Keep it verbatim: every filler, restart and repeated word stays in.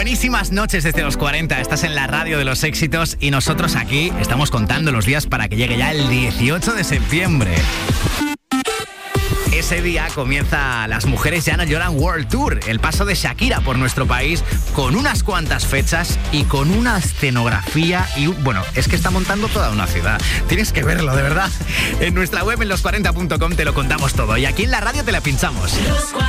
Buenísimas noches desde los cuarenta. Estás en la radio de los éxitos y nosotros aquí estamos contando los días para que llegue ya el dieciocho de septiembre. Ese día comienza Las Mujeres Ya No Lloran World Tour, el paso de Shakira por nuestro país con unas cuantas fechas y con una escenografía y, bueno, es que está montando toda una ciudad. Tienes que verlo, de verdad. En nuestra web en los cuarenta punto com te lo contamos todo y aquí en la radio te la pinchamos.